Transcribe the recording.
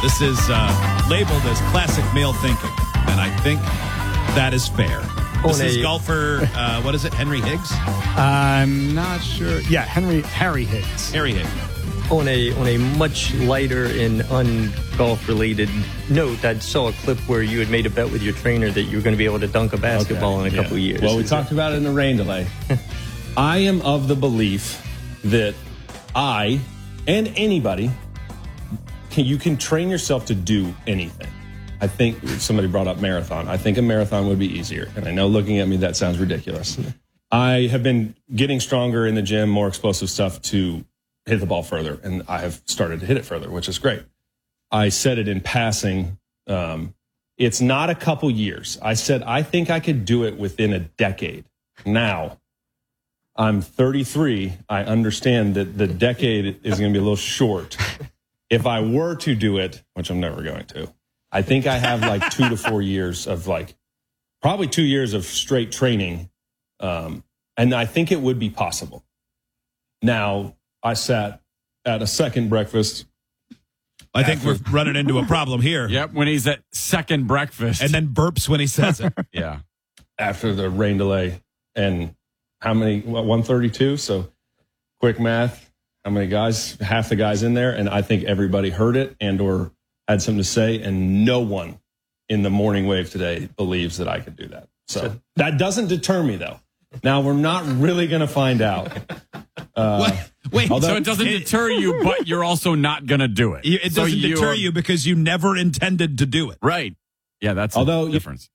This is labeled as classic male thinking, and I think that is fair. This is golfer, what is it, Henry Higgs? I'm not sure. Yeah, Harry Higgs. Harry Higgs. On a much lighter and un-golf related note, I saw a clip where you had made a bet with your trainer that you were going to be able to dunk a basketball in a couple of years. Well, we talked about it in the rain delay. I am of the belief that I and anybody, you can train yourself to do anything. I think somebody brought up marathon. I think a marathon would be easier. And I know looking at me, that sounds ridiculous. I have been getting stronger in the gym, more explosive stuff to hit the ball further. And I have started to hit it further, which is great. I said it in passing. It's not a couple years. I said, I think I could do it within a decade. Now, I'm 33. I understand that the decade is going to be a little short. If I were to do it, which I'm never going to, I think I have like 2 to 4 years of probably 2 years of straight training. And I think it would be possible. Now, I sat at a second breakfast. I think we're running into a problem here. Yep, when he's at second breakfast. And then burps when he says it. Yeah. After the rain delay. And how many? 132. So quick math. How many guys? Half the guys in there. And I think everybody heard it and or had something to say. And no one in the morning wave today believes that I could do that. So that doesn't deter me, though. Now, we're not really going to find out. Wait, so it doesn't deter you, but you're also not going to do it. It doesn't deter you because you never intended to do it. Right. Yeah, that's the difference.